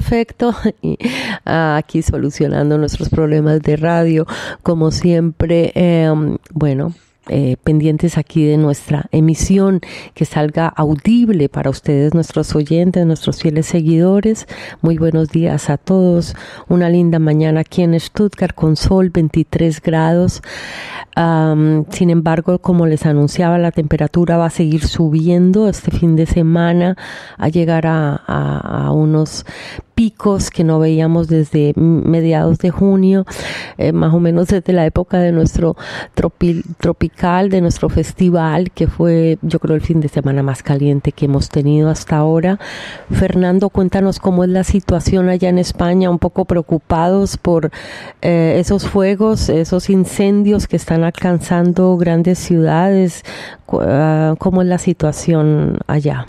perfecto. Y aquí solucionando nuestros problemas de radio, como siempre. Pendientes aquí de nuestra emisión, que salga audible para ustedes, nuestros oyentes, nuestros fieles seguidores. Muy buenos días a todos. Una linda mañana aquí en Stuttgart con sol, 23 grados. Sin embargo, como les anunciaba, la temperatura va a seguir subiendo este fin de semana, a llegar a unos picos que no veíamos desde mediados de junio, más o menos desde la época de nuestro tropical, de nuestro festival, que fue, yo creo, el fin de semana más caliente que hemos tenido hasta ahora. Fernando, cuéntanos cómo es la situación allá en España, un poco preocupados por esos fuegos, esos incendios que están alcanzando grandes ciudades. ¿Cómo es la situación allá?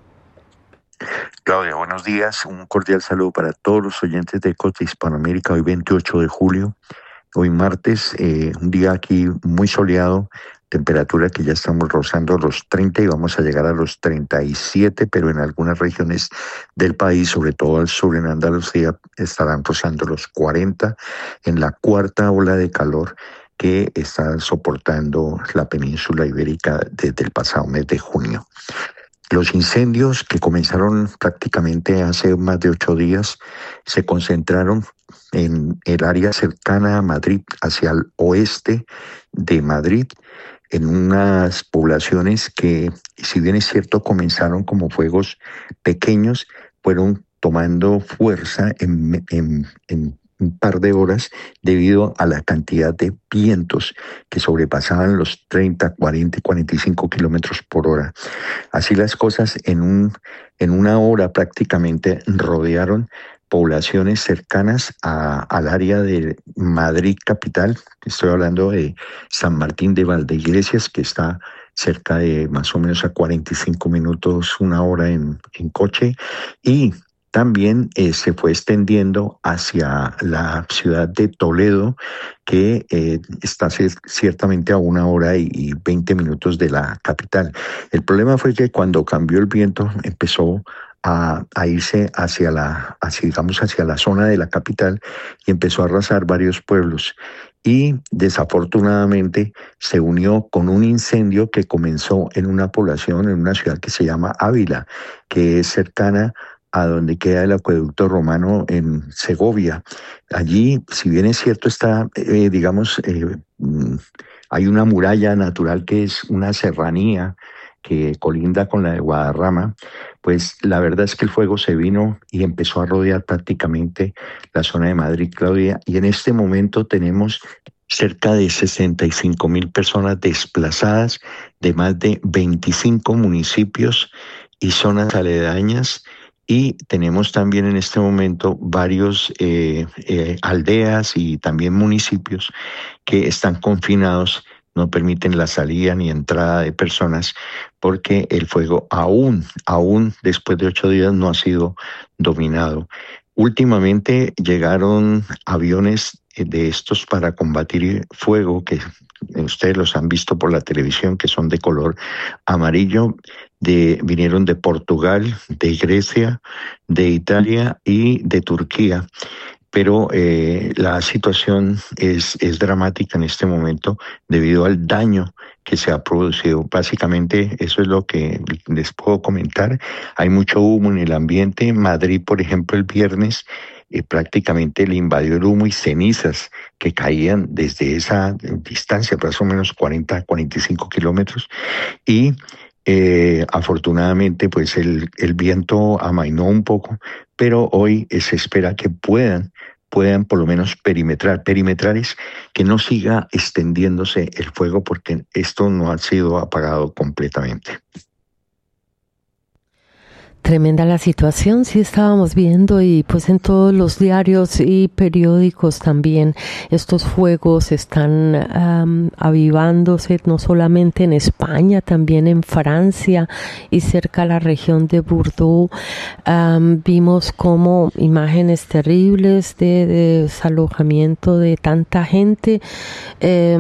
Claudia, buenos días. Un cordial saludo para todos los oyentes de Costa Hispanoamérica. Hoy 28 de julio, hoy martes, un día aquí muy soleado, temperatura que ya estamos rozando los 30 y vamos a llegar a los 37, pero en algunas regiones del país, sobre todo al sur, en Andalucía, estarán rozando los 40 en la cuarta ola de calor que está soportando la península ibérica desde el pasado mes de junio. Los incendios que comenzaron prácticamente hace más de 8 días se concentraron en el área cercana a Madrid, hacia el oeste de Madrid, en unas poblaciones que, si bien es cierto, comenzaron como fuegos pequeños, fueron tomando fuerza en un par de horas debido a la cantidad de vientos que sobrepasaban los 30, 40 y 45 kilómetros por hora. Así las cosas, en una hora prácticamente rodearon poblaciones cercanas al área de Madrid capital. Estoy hablando de San Martín de Valdeiglesias, que está cerca de más o menos a 45 minutos, una hora en coche, y también se fue extendiendo hacia la ciudad de Toledo, que está ciertamente a 1 hora y 20 minutos de la capital. El problema fue que cuando cambió el viento empezó a irse hacia la zona de la capital y empezó a arrasar varios pueblos. Y desafortunadamente se unió con un incendio que comenzó en una población, en una ciudad que se llama Ávila, que es cercana a donde queda el acueducto romano en Segovia. Allí, si bien es cierto, está, hay una muralla natural que es una serranía que colinda con la de Guadarrama, pues la verdad es que el fuego se vino y empezó a rodear prácticamente la zona de Madrid, Claudia, y en este momento tenemos cerca de 65,000 personas desplazadas de más de 25 municipios y zonas aledañas. Y tenemos también en este momento varios aldeas y también municipios que están confinados, no permiten la salida ni entrada de personas porque el fuego aún después de 8 días no ha sido dominado. Últimamente llegaron aviones de estos para combatir fuego, que ustedes los han visto por la televisión, que son de color amarillo, vinieron de Portugal, de Grecia, de Italia y de Turquía. Pero la situación es dramática en este momento debido al daño que se ha producido. Básicamente eso es lo que les puedo comentar. Hay mucho humo en el ambiente. Madrid, por ejemplo, el viernes prácticamente le invadió el humo y cenizas que caían desde esa distancia, más o menos 40, 45 kilómetros. Y afortunadamente pues el viento amainó un poco, pero hoy se espera que puedan por lo menos perimetrar. Perimetrar es que no siga extendiéndose el fuego porque esto no ha sido apagado completamente. Tremenda la situación, sí estábamos viendo y pues en todos los diarios y periódicos también estos fuegos están avivándose no solamente en España, también en Francia y cerca a la región de Bordeaux. Vimos como imágenes terribles de desalojamiento de tanta gente,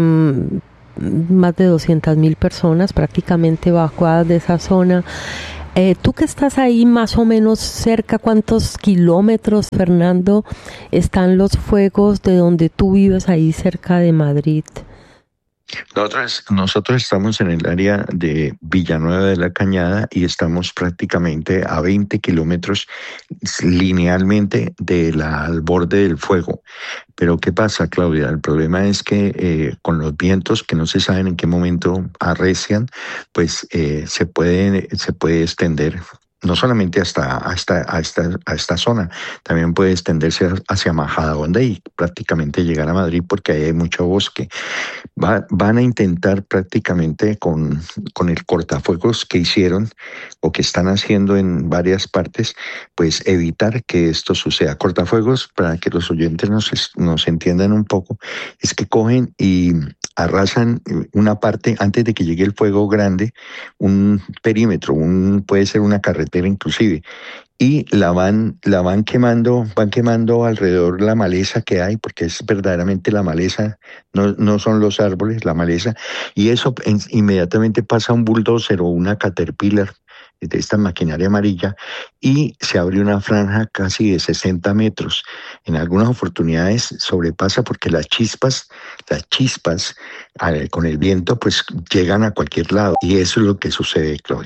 más de 200,000 personas prácticamente evacuadas de esa zona. Tú que estás ahí más o menos cerca, ¿cuántos kilómetros, Fernando, están los fuegos de donde tú vives ahí cerca de Madrid? Nosotros estamos en el área de Villanueva de la Cañada y estamos prácticamente a 20 kilómetros linealmente al borde del fuego. Pero ¿qué pasa, Claudia? El problema es que con los vientos que no se saben en qué momento arrecian, pues se puede extender. No solamente a esta zona, también puede extenderse hacia Majadahonda y prácticamente llegar a Madrid porque ahí hay mucho bosque. Van a intentar prácticamente con el cortafuegos que hicieron o que están haciendo en varias partes, pues evitar que esto suceda. Cortafuegos, para que los oyentes nos entiendan un poco, es que cogen y arrasan una parte antes de que llegue el fuego grande, un perímetro, puede ser una carretera inclusive, y van quemando alrededor la maleza que hay, porque es verdaderamente la maleza, no son los árboles, la maleza, y eso inmediatamente pasa un bulldozer o una caterpillar de esta maquinaria amarilla y se abre una franja casi de 60 metros. En algunas oportunidades sobrepasa porque las chispas con el viento pues llegan a cualquier lado y eso es lo que sucede, Chloe.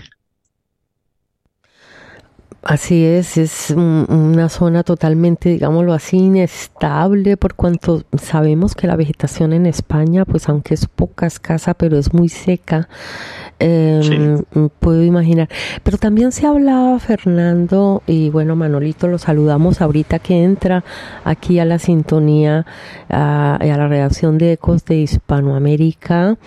Así es una zona totalmente, digámoslo así, inestable, por cuanto sabemos que la vegetación en España, pues aunque es poca, escasa, pero es muy seca, Sí. puedo imaginar. Pero también se hablaba, Fernando, y bueno, Manolito, lo saludamos ahorita que entra aquí a la sintonía, a la redacción de Ecos de Hispanoamérica.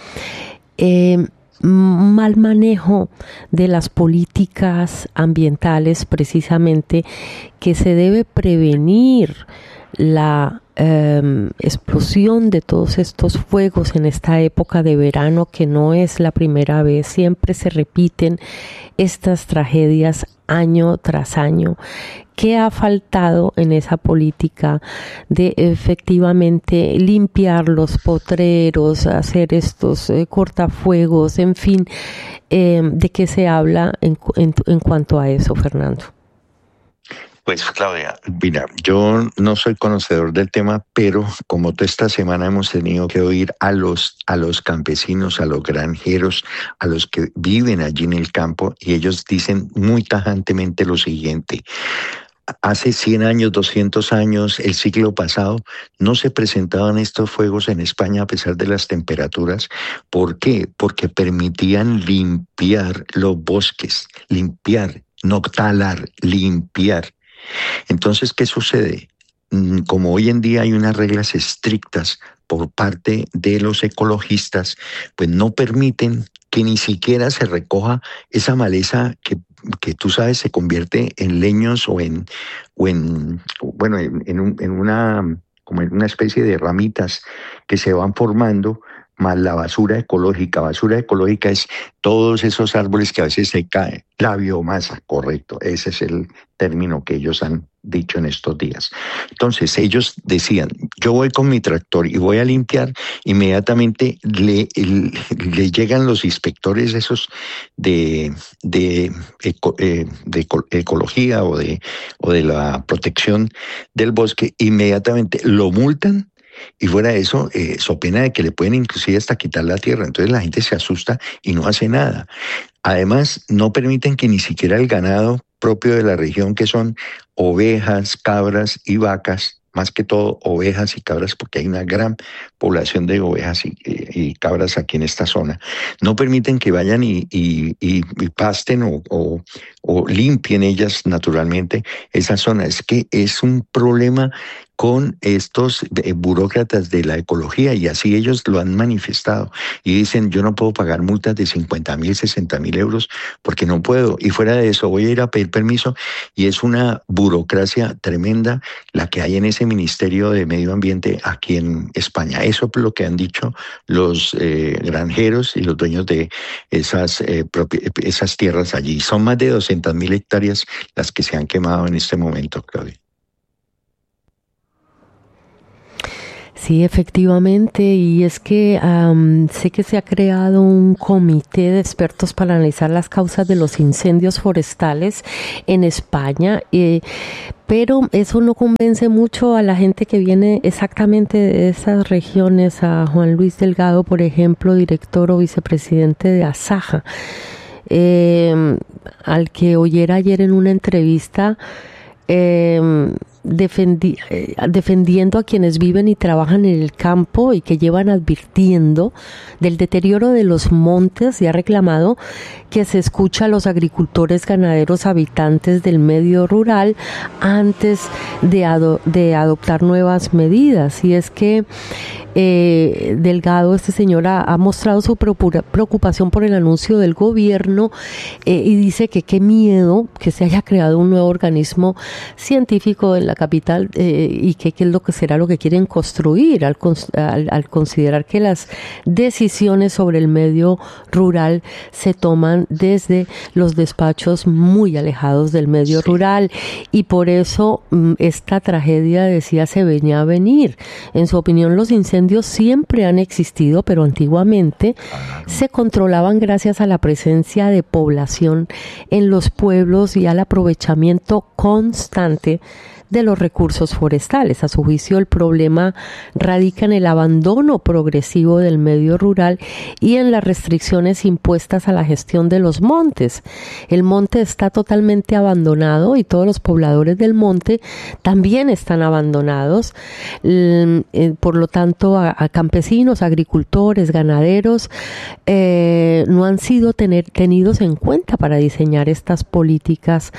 Mal manejo de las políticas ambientales, precisamente, que se debe prevenir la explosión de todos estos fuegos en esta época de verano, que no es la primera vez, siempre se repiten estas tragedias año tras año. ¿Qué ha faltado en esa política de efectivamente limpiar los potreros, hacer estos cortafuegos, en fin? ¿De qué se habla en cuanto a eso, Fernando? Pues Claudia, mira, yo no soy conocedor del tema, pero como toda esta semana hemos tenido que oír a los campesinos, a los granjeros, a los que viven allí en el campo, y ellos dicen muy tajantemente lo siguiente: hace 100 años, 200 años, el siglo pasado, no se presentaban estos fuegos en España a pesar de las temperaturas. ¿Por qué? Porque permitían limpiar los bosques, limpiar, no talar, limpiar. Entonces, ¿qué sucede? Como hoy en día hay unas reglas estrictas por parte de los ecologistas, pues no permiten que ni siquiera se recoja esa maleza que tú sabes se convierte en leños bueno, como en una especie de ramitas que se van formando, más la basura ecológica. Basura ecológica es todos esos árboles que a veces se caen. La biomasa, correcto, ese es el término que ellos han dicho en estos días. Entonces ellos decían: yo voy con mi tractor y voy a limpiar, inmediatamente le llegan los inspectores esos de ecología o de la protección del bosque, inmediatamente lo multan. Y fuera de eso, so pena de que le pueden inclusive hasta quitar la tierra. Entonces la gente se asusta y no hace nada. Además, no permiten que ni siquiera el ganado propio de la región, que son ovejas, cabras y vacas, más que todo ovejas y cabras, porque hay una gran población de ovejas y cabras aquí en esta zona, no permiten que vayan y pasten o limpien ellas naturalmente esa zona. Es que es un problema con estos burócratas de la ecología, y así ellos lo han manifestado y dicen: yo no puedo pagar multas de 50.000, 60.000 euros porque no puedo, y fuera de eso voy a ir a pedir permiso, y es una burocracia tremenda la que hay en ese Ministerio de Medio Ambiente aquí en España. Eso es lo que han dicho los granjeros y los dueños de esas tierras allí. Son más de 200.000 hectáreas las que se han quemado en este momento, Claudia. Sí, efectivamente, y es que sé que se ha creado un comité de expertos para analizar las causas de los incendios forestales en España, pero eso no convence mucho a la gente que viene exactamente de esas regiones, a Juan Luis Delgado, por ejemplo, director o vicepresidente de Asaja, al que oyera ayer en una entrevista, defendiendo a quienes viven y trabajan en el campo y que llevan advirtiendo del deterioro de los montes, y ha reclamado que se escucha a los agricultores, ganaderos, habitantes del medio rural antes de adoptar nuevas medidas. Y es que Delgado, este señor, ha mostrado su preocupación por el anuncio del gobierno, y dice que qué miedo que se haya creado un nuevo organismo científico en la capital, y que qué es lo que será lo que quieren construir al considerar que las decisiones sobre el medio rural se toman desde los despachos muy alejados del medio rural, y por eso esta tragedia, decía, se venía a venir. En su opinión, los incendios siempre han existido, pero antiguamente se controlaban gracias a la presencia de población en los pueblos y al aprovechamiento constante de los recursos forestales. A su juicio, el problema radica en el abandono progresivo del medio rural y en las restricciones impuestas a la gestión de los montes. El monte está totalmente abandonado y todos los pobladores del monte también están abandonados. Por lo tanto, a campesinos, agricultores, ganaderos, no han sido tenidos en cuenta para diseñar estas políticas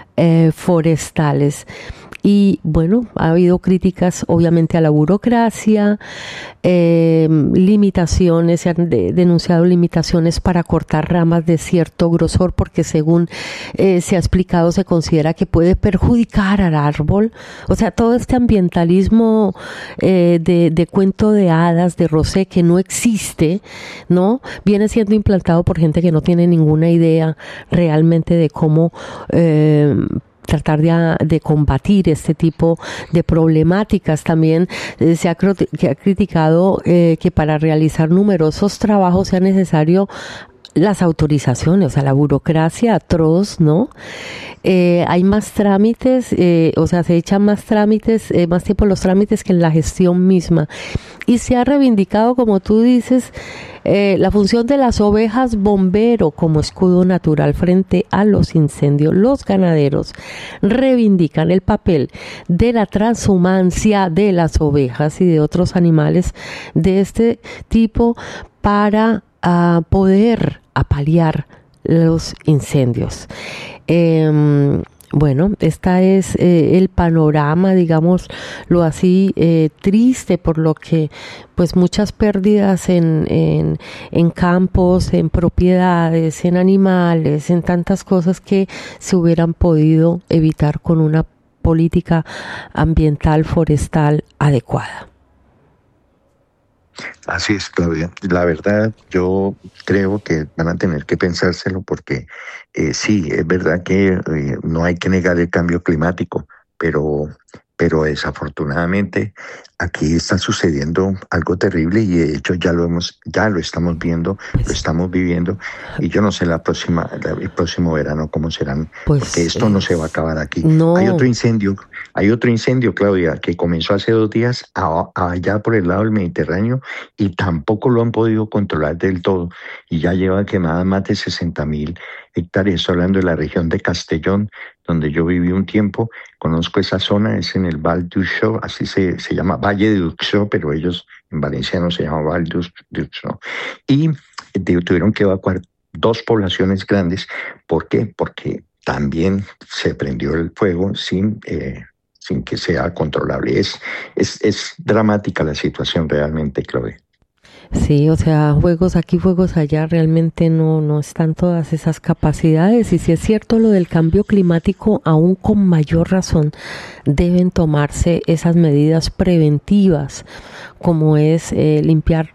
forestales. Y bueno, ha habido críticas obviamente a la burocracia, limitaciones, se han denunciado limitaciones para cortar ramas de cierto grosor, porque según se ha explicado, se considera que puede perjudicar al árbol. O sea, todo este ambientalismo de cuento de hadas, de Rosé, que no existe, ¿no? Viene siendo implantado por gente que no tiene ninguna idea realmente de cómo tratar de combatir este tipo de problemáticas. También se ha criticado que para realizar numerosos trabajos sea necesario las autorizaciones, o sea, la burocracia atroz, ¿no? Hay más trámites, o sea, se echan más trámites, más tiempo en los trámites que en la gestión misma. Y se ha reivindicado, como tú dices, la función de las ovejas bombero como escudo natural frente a los incendios. Los ganaderos reivindican el papel de la transhumancia de las ovejas y de otros animales de este tipo para poder paliar los incendios. Bueno, esta es el panorama, digámoslo así, triste, por lo que pues muchas pérdidas en campos, en propiedades, en animales, en tantas cosas que se hubieran podido evitar con una política ambiental forestal adecuada. Así es, Claudia. La verdad, yo creo que van a tener que pensárselo porque sí, es verdad que no hay que negar el cambio climático, pero desafortunadamente aquí está sucediendo algo terrible, y de hecho ya lo estamos viendo, lo estamos viviendo, y yo no sé el próximo verano cómo serán, porque esto no se va a acabar aquí. No. Hay otro incendio, Claudia, que comenzó hace 2 días allá por el lado del Mediterráneo, y tampoco lo han podido controlar del todo, y ya lleva quemadas más de 60.000 hectáreas. Estoy hablando de la región de Castellón, donde yo viví un tiempo. Conozco esa zona, es en el Val d'Uixó, así se llama, Valle de Uxó, pero ellos en valenciano se llama Val d'Uixó. Y tuvieron que evacuar 2 poblaciones grandes. ¿Por qué? Porque también se prendió el fuego sin que sea controlable. Es dramática la situación realmente, Chloe. Sí, o sea, juegos aquí, juegos allá, realmente no están todas esas capacidades. Y si es cierto lo del cambio climático, aún con mayor razón deben tomarse esas medidas preventivas, como es limpiar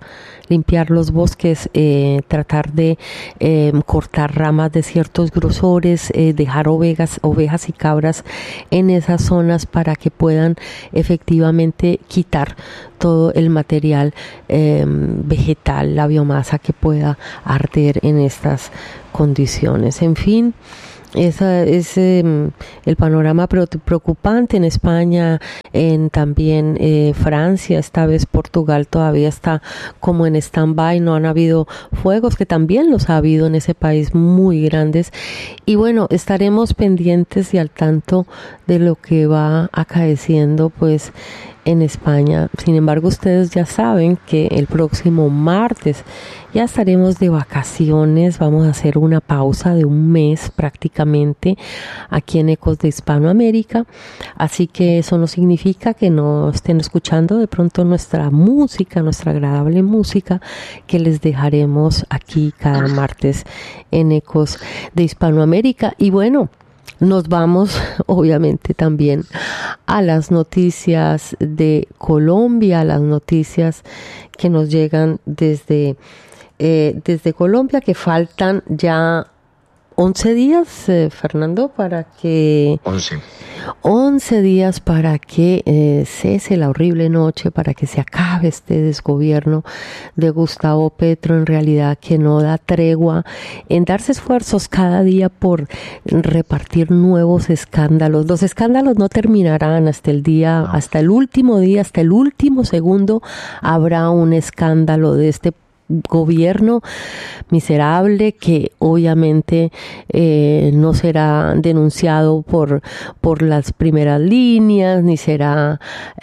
limpiar los bosques, tratar de cortar ramas de ciertos grosores, dejar ovejas y cabras en esas zonas para que puedan efectivamente quitar todo el material vegetal, la biomasa que pueda arder en estas condiciones. En fin, ese es el panorama preocupante en España, también Francia, esta vez Portugal todavía está como en stand-by, no han habido fuegos, que también los ha habido en ese país muy grandes. Y bueno, estaremos pendientes y al tanto de lo que va acaeciendo pues en España. Sin embargo, ustedes ya saben que el próximo martes ya estaremos de vacaciones, vamos a hacer una pausa de un mes prácticamente aquí en Ecos de Hispanoamérica, así que eso no significa que no estén escuchando de pronto nuestra música, nuestra agradable música que les dejaremos aquí cada martes en Ecos de Hispanoamérica. Y bueno, nos vamos obviamente también a las noticias de Colombia, las noticias que nos llegan desde Colombia, que faltan ya 11 días, Fernando, para que... 11 días para que cese la horrible noche, para que se acabe este desgobierno de Gustavo Petro, en realidad que no da tregua en darse esfuerzos cada día por repartir nuevos escándalos. Los escándalos no terminarán hasta el último día, hasta el último segundo habrá un escándalo de este gobierno miserable que obviamente no será denunciado por las primeras líneas, ni será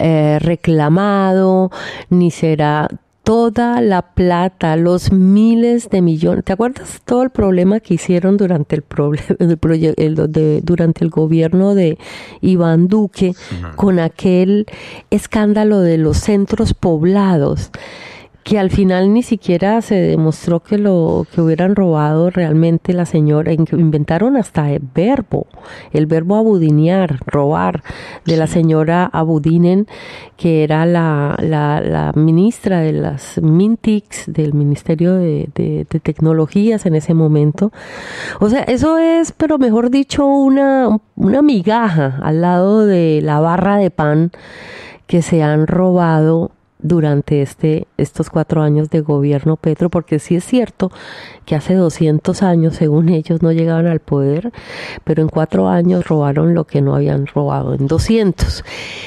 reclamado, ni será toda la plata, los miles de millones. ¿Te acuerdas todo el problema que hicieron durante durante el gobierno de Iván Duque con aquel escándalo de los centros poblados? Que al final ni siquiera se demostró que hubieran robado realmente la señora, inventaron hasta el verbo abudinear, robar, de la señora Abudinen, que era la ministra de las MINTICs, del Ministerio de Tecnologías en ese momento. O sea, eso es, pero mejor dicho, una migaja al lado de la barra de pan que se han robado durante estos 4 años de gobierno Petro, porque sí es cierto que hace 200 años, según ellos, no llegaban al poder, pero en 4 años robaron lo que no habían robado en 200.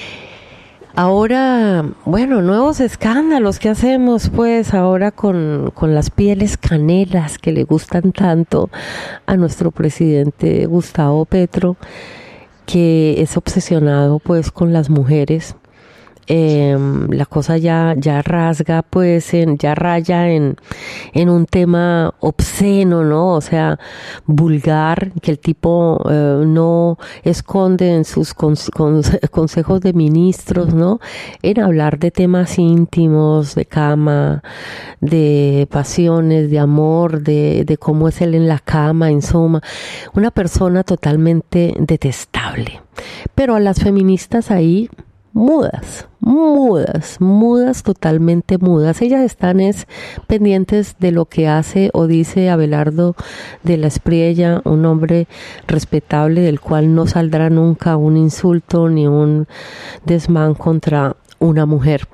Ahora, bueno, nuevos escándalos. ¿Qué hacemos pues ahora con las pieles canelas que le gustan tanto a nuestro presidente Gustavo Petro, que es obsesionado pues con las mujeres? La cosa ya rasga, pues, ya raya en un tema obsceno, ¿no? O sea, vulgar, que el tipo no esconde en sus consejos de ministros, ¿no? En hablar de temas íntimos, de cama, de pasiones, de amor, de cómo es él en la cama, en suma. Una persona totalmente detestable. Pero a las feministas ahí, mudas, totalmente mudas. Ellas están pendientes de lo que hace o dice Abelardo de la Espriella, un hombre respetable del cual no saldrá nunca un insulto ni un desmán contra una mujer.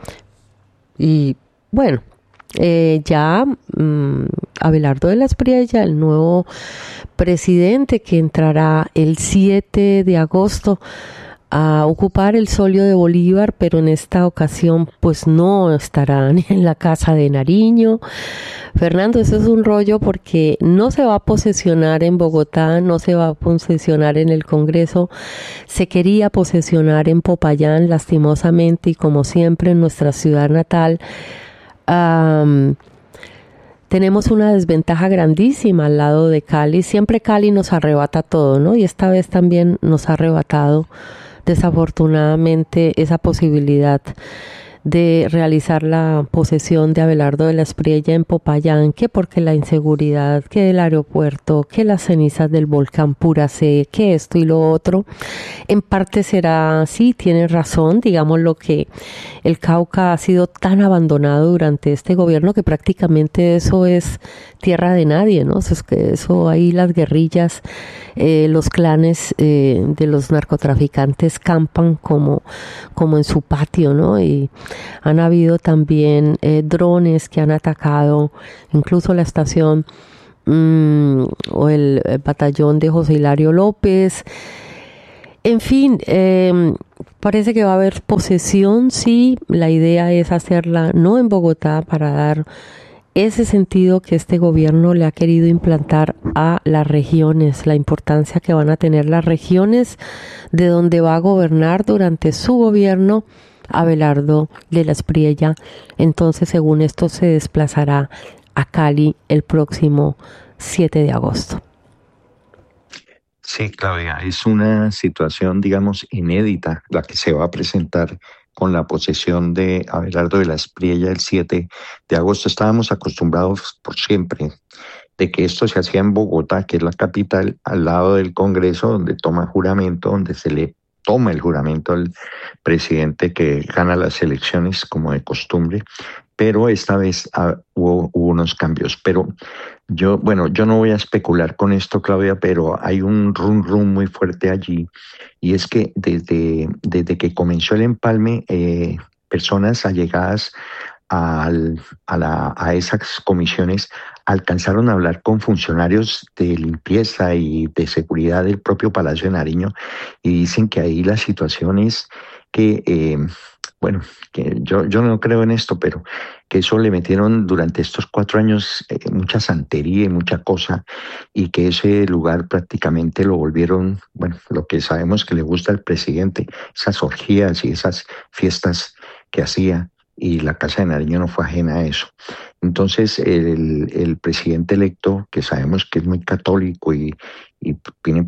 Y bueno, Abelardo de la Espriella, el nuevo presidente que entrará el 7 de agosto a ocupar el solio de Bolívar, pero en esta ocasión pues no estará ni en la casa de Nariño. Fernando, eso es un rollo porque no se va a posesionar en Bogotá, no se va a posesionar en el Congreso, se quería posesionar en Popayán, lastimosamente, y como siempre en nuestra ciudad natal, tenemos una desventaja grandísima al lado de Cali. Siempre Cali nos arrebata todo, ¿no? Y esta vez también nos ha arrebatado desafortunadamente esa posibilidad de realizar la posesión de Abelardo de la Espriella en Popayán, que porque la inseguridad, que el aeropuerto, que las cenizas del volcán Puracé, que esto y lo otro. En parte será, sí, tiene razón, digamos lo que el Cauca ha sido tan abandonado durante este gobierno que prácticamente eso es tierra de nadie, ¿no? Es que eso ahí las guerrillas, los clanes de los narcotraficantes campan como en su patio, ¿no? Y han habido también drones que han atacado incluso la estación o el batallón de José Hilario López. En fin, parece que va a haber posesión, sí. La idea es hacerla no en Bogotá para dar ese sentido que este gobierno le ha querido implantar a las regiones, la importancia que van a tener las regiones de donde va a gobernar durante su gobierno Abelardo de la Espriella. Entonces, según esto, se desplazará a Cali el próximo 7 de agosto. Sí, Claudia, es una situación, digamos, inédita la que se va a presentar con la posesión de Abelardo de la Espriella el 7 de agosto. Estábamos acostumbrados por siempre de que esto se hacía en Bogotá, que es la capital, al lado del Congreso, donde toma juramento, donde se le toma el juramento al presidente que gana las elecciones como de costumbre, pero esta vez hubo unos cambios. Pero yo no voy a especular con esto, Claudia, pero hay un rum muy fuerte allí, y es que desde que comenzó el empalme, personas allegadas a esas comisiones alcanzaron a hablar con funcionarios de limpieza y de seguridad del propio Palacio de Nariño, y dicen que ahí la situación es que, que yo no creo en esto, pero que eso le metieron durante estos 4 años mucha santería y mucha cosa, y que ese lugar prácticamente lo volvieron, lo que sabemos que le gusta al presidente, esas orgías y esas fiestas que hacía, y la Casa de Nariño no fue ajena a eso. Entonces el presidente electo, que sabemos que es muy católico y viene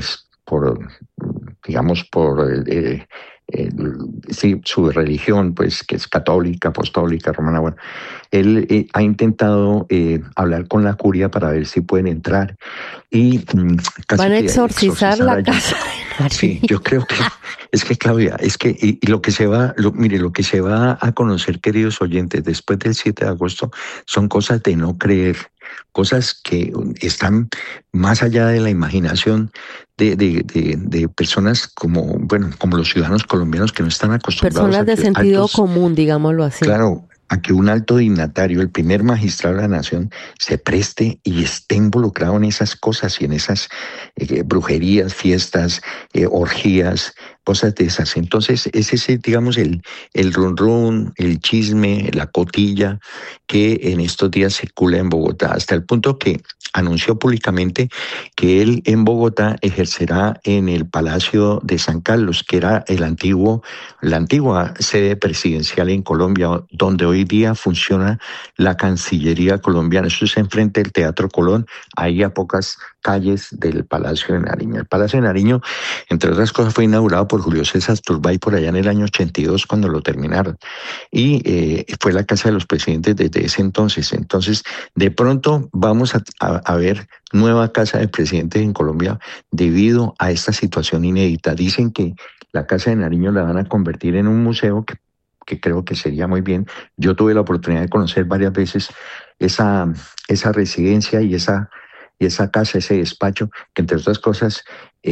sí, su religión, pues que es católica, apostólica, romana, él ha intentado hablar con la curia para ver si pueden entrar y casi van a que exorcizar la allí. Casa de Nariño. Sí, yo creo que es que, Claudia, es que y lo que se va, lo que se va a conocer, queridos oyentes, después del 7 de agosto, son cosas de no creer, cosas que están más allá de la imaginación de personas como los ciudadanos colombianos que no están acostumbrados personas de sentido común, digámoslo así. Claro, a que un alto dignatario, el primer magistrado de la nación, se preste y esté involucrado en esas cosas y en esas brujerías, fiestas, orgías, cosas de esas. Entonces, es ese, digamos, el run, el chisme, la cotilla que en estos días circula en Bogotá, hasta el punto que anunció públicamente que él en Bogotá ejercerá en el Palacio de San Carlos, que era la antigua sede presidencial en Colombia, donde hoy día funciona la Cancillería colombiana. Eso es enfrente del Teatro Colón, ahí a pocas calles del Palacio de Nariño. El Palacio de Nariño, entre otras cosas, fue inaugurado por Julio César Turbay por allá en el año 82, cuando lo terminaron, y fue la casa de los presidentes desde ese entonces. Entonces, de pronto vamos a ver nueva casa de presidentes en Colombia debido a esta situación inédita. Dicen que la Casa de Nariño la van a convertir en un museo, que creo que sería muy bien. Yo tuve la oportunidad de conocer varias veces esa residencia y esa casa, ese despacho, que entre otras cosas,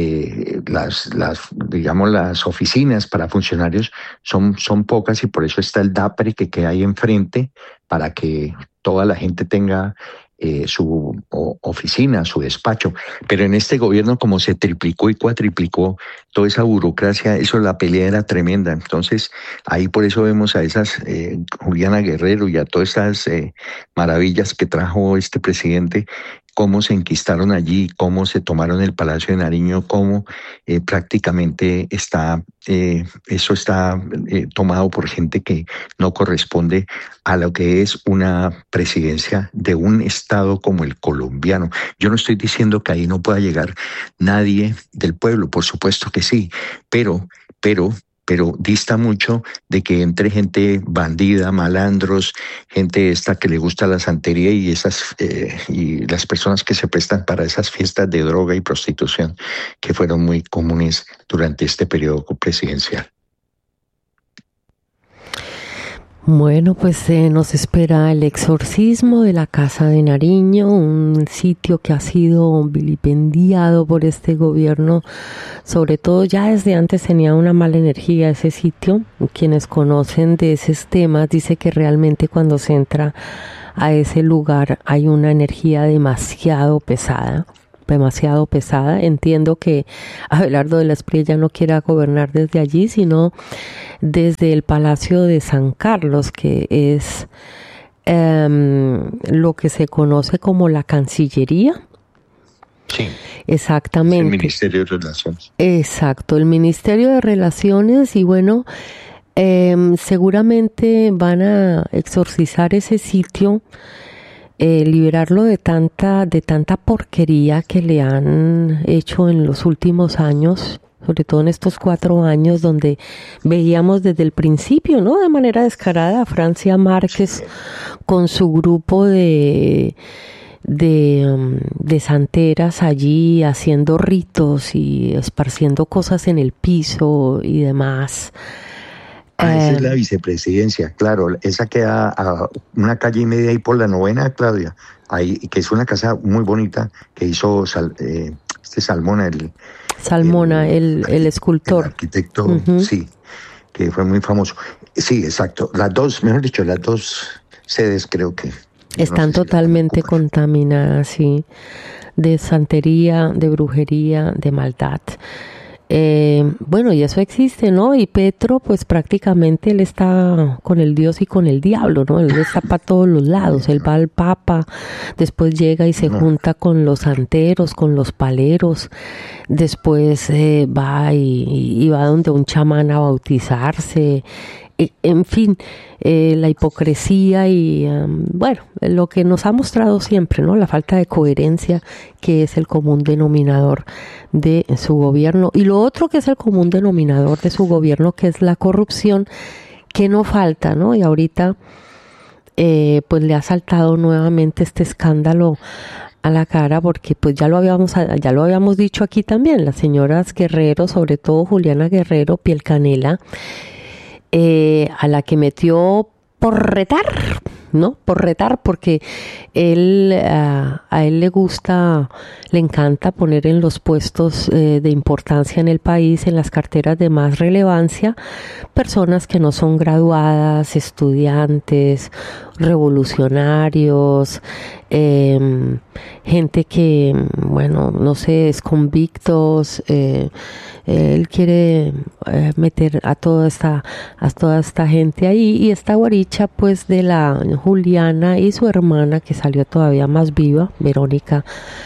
las oficinas para funcionarios son pocas, y por eso está el DAPRE que queda ahí enfrente, para que toda la gente tenga su oficina, su despacho. Pero en este gobierno, como se triplicó y cuatriplicó toda esa burocracia, la pelea era tremenda. Entonces, ahí por eso vemos a esas Juliana Guerrero y a todas esas maravillas que trajo este presidente, cómo se enquistaron allí, cómo se tomaron el Palacio de Nariño, cómo prácticamente eso está tomado por gente que no corresponde a lo que es una presidencia de un estado como el colombiano. Yo no estoy diciendo que ahí no pueda llegar nadie del pueblo, por supuesto que sí, pero pero dista mucho de que entre gente bandida, malandros, gente esta que le gusta la santería y las personas que se prestan para esas fiestas de droga y prostitución que fueron muy comunes durante este periodo presidencial. Bueno, pues nos espera el exorcismo de la Casa de Nariño, un sitio que ha sido vilipendiado por este gobierno, sobre todo ya desde antes tenía una mala energía ese sitio. Quienes conocen de esos temas dice que realmente cuando se entra a ese lugar hay una energía demasiado pesada. Entiendo que Abelardo de la Espriella no quiera gobernar desde allí, sino desde el Palacio de San Carlos, que es lo que se conoce como la Cancillería. Sí. Exactamente. El Ministerio de Relaciones. Exacto, el Ministerio de Relaciones, y bueno, seguramente van a exorcizar ese sitio, liberarlo de tanta porquería que le han hecho en los últimos años, sobre todo en estos 4 años, donde veíamos desde el principio, ¿no?, de manera descarada a Francia Márquez con su grupo de santeras allí haciendo ritos y esparciendo cosas en el piso y demás. Esa es la vicepresidencia, claro, esa queda a una calle y media ahí por la 9ª, Claudia, ahí, que es una casa muy bonita que hizo Salmona, el escultor. El arquitecto, sí, que fue muy famoso. Sí, exacto, las dos sedes creo que están no sé totalmente contaminadas, sí, de santería, de brujería, de maldad. Bueno, y eso existe, ¿no? Y Petro, pues prácticamente él está con el Dios y con el diablo, ¿no? Él está para todos los lados. Él va al Papa, después llega y se junta con los santeros, con los paleros, después va y va donde un chamán a bautizarse. En fin, la hipocresía y, bueno, lo que nos ha mostrado siempre, ¿no?, la falta de coherencia, que es el común denominador de su gobierno. Y lo otro que es el común denominador de su gobierno, que es la corrupción, que no falta, ¿no? Y ahorita, pues le ha saltado nuevamente este escándalo a la cara, porque pues ya lo habíamos dicho aquí también, las señoras Guerrero, sobre todo Juliana Guerrero, piel canela, a la que metió por retar, ¿no? Por retar, porque a él le encanta poner en los puestos de importancia en el país, en las carteras de más relevancia, personas que no son graduadas, estudiantes, revolucionarios, gente que, bueno, no sé, es convictos. Él quiere meter a toda esta gente ahí, y esta guaricha pues de la Juliana y su hermana, que salió todavía más viva, Verónica,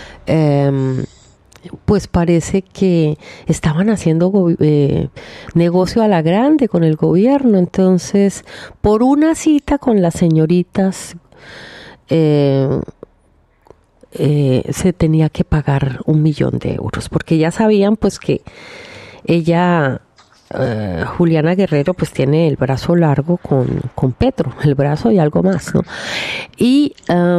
pues parece que estaban haciendo negocio a la grande con el gobierno. Entonces, por una cita con las señoritas, se tenía que pagar 1 millón de euros, porque ya sabían pues que ella, Juliana Guerrero, pues tiene el brazo largo con Petro, el brazo y algo más, ¿no? Y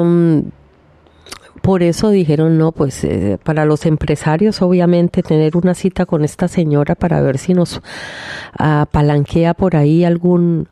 por eso dijeron, no, pues para los empresarios, obviamente, tener una cita con esta señora para ver si nos palanquea por ahí algún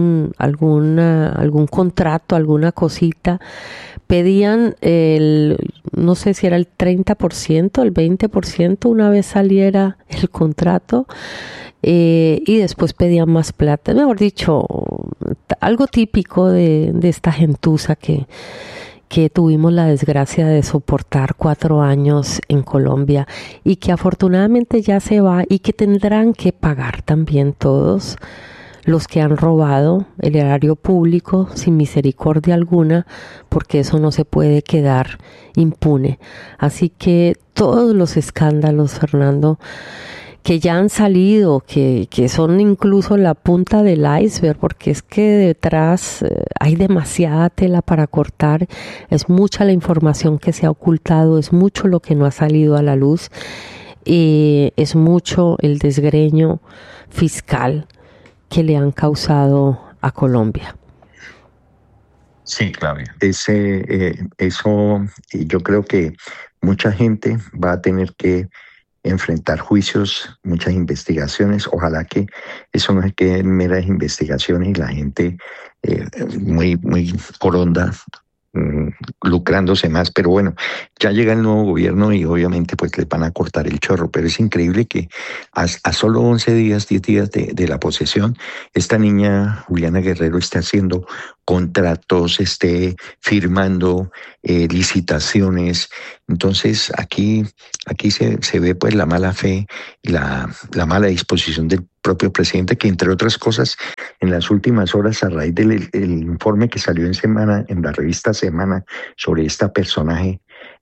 contrato, alguna cosita. Pedían no sé si era el 30%, el 20% una vez saliera el contrato, y después pedían más plata. Mejor dicho, algo típico de esta gentuza que tuvimos la desgracia de soportar 4 años en Colombia, y que afortunadamente ya se va, y que tendrán que pagar también todos los que han robado el erario público sin misericordia alguna, porque eso no se puede quedar impune. Así que todos los escándalos, Fernando, que ya han salido, que son incluso la punta del iceberg, porque es que detrás hay demasiada tela para cortar, es mucha la información que se ha ocultado, es mucho lo que no ha salido a la luz. es mucho el desgreño fiscal que le han causado a Colombia. Sí, Claudia. Eso, yo creo que mucha gente va a tener que enfrentar juicios, muchas investigaciones. Ojalá que eso no se quede en meras investigaciones y la gente muy coronda, lucrándose más, pero bueno, ya llega el nuevo gobierno y obviamente pues les van a cortar el chorro, pero es increíble que a solo 11 días, 10 días de la posesión, esta niña Juliana Guerrero esté haciendo contratos, esté firmando licitaciones. Entonces aquí se ve pues la mala fe y la mala disposición del propio presidente, que entre otras cosas en las últimas horas, a raíz del el informe que salió en la revista Semana sobre esta personaje,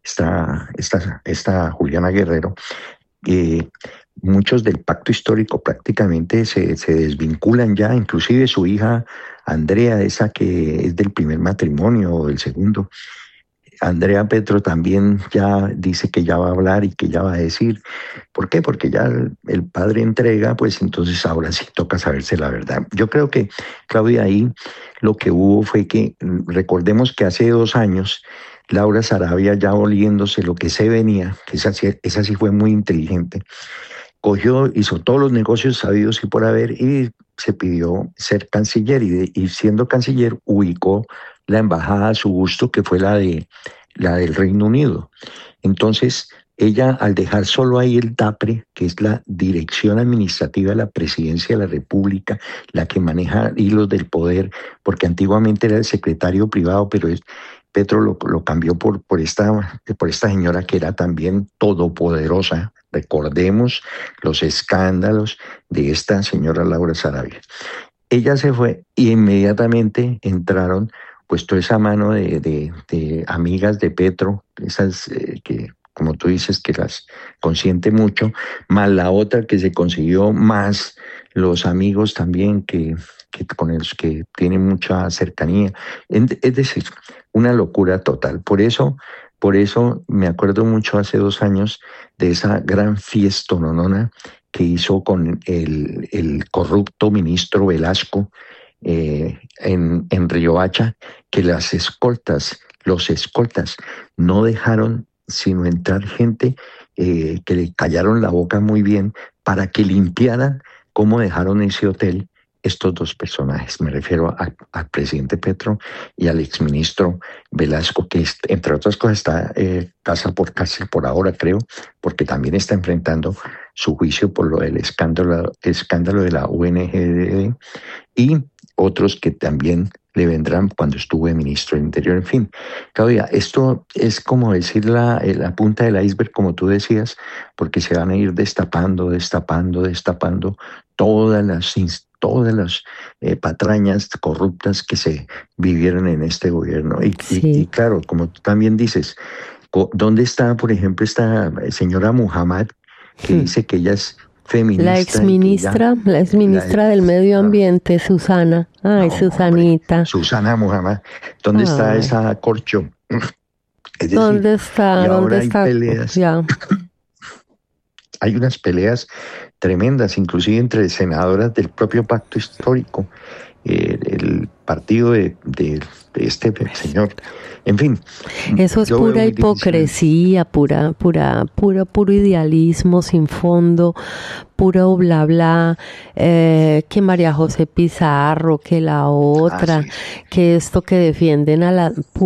esta Juliana Guerrero, muchos del pacto histórico prácticamente se desvinculan ya, inclusive su hija Andrea, esa que es del primer matrimonio o del segundo. Andrea Petro también ya dice que ya va a hablar y que ya va a decir. ¿Por qué? Porque ya el padre entrega, pues entonces ahora sí toca saberse la verdad. Yo creo que, Claudia, ahí lo que hubo fue que, recordemos que hace 2 años, Laura Sarabia, ya oliéndose lo que se venía, que esa sí fue muy inteligente, cogió, hizo todos los negocios sabidos y por haber y se pidió ser canciller y siendo canciller ubicó la embajada a su gusto, que fue la del Reino Unido. Entonces, ella, al dejar solo ahí el DAPRE, que es la Dirección Administrativa de la Presidencia de la República, la que maneja hilos del poder, porque antiguamente era el secretario privado, pero Petro lo cambió por esta señora que era también todopoderosa. Recordemos los escándalos de esta señora Laura Sarabia. Ella se fue y inmediatamente entraron pues toda esa mano de amigas de Petro, esas que, como tú dices, que las consiente mucho, más la otra que se consiguió, más los amigos también que con los que tienen mucha cercanía. Es decir, una locura total. Por eso me acuerdo mucho hace 2 años de esa gran fiestononona que hizo con el corrupto ministro Velasco, en Riohacha, que los escoltas no dejaron sino entrar gente que le callaron la boca muy bien para que limpiaran cómo dejaron ese hotel estos 2 personajes. Me refiero al presidente Petro y al exministro Velasco, que entre otras cosas está casa por ahora, creo, porque también está enfrentando su juicio por lo del escándalo de la UNGD y otros que también le vendrán cuando estuve ministro del Interior. En fin, Claudia, esto es como decir la punta del iceberg, como tú decías, porque se van a ir destapando todas las patrañas corruptas que se vivieron en este gobierno. Y claro, como tú también dices, ¿dónde está, por ejemplo, esta señora Muhammad, que dice que ella es feminista? La exministra del Medio Ambiente, Susana. Ay, no, Susanita. Hombre, Susana Muhammad. ¿Dónde está esa corcho? Decir, ¿dónde está? ¿Dónde está? Peleas. Ya. Hay unas peleas tremendas, inclusive entre senadoras del propio pacto histórico, el partido de este señor. En fin. Eso es pura hipocresía, puro idealismo sin fondo, puro bla bla, que María José Pizarro, que la otra, que esto que defienden a